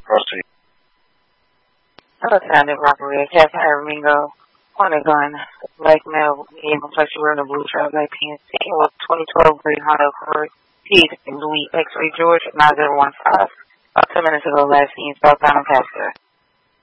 Proceed. Hello, sounded robbery. Captain Ringo on a gun. Black male, medium complexion, wearing a blue shirt, black pants, taking with 2012 gray Honda Accord, P. Louis X-ray George 9015. About 2 minutes ago, last seen, southbound on Pastor.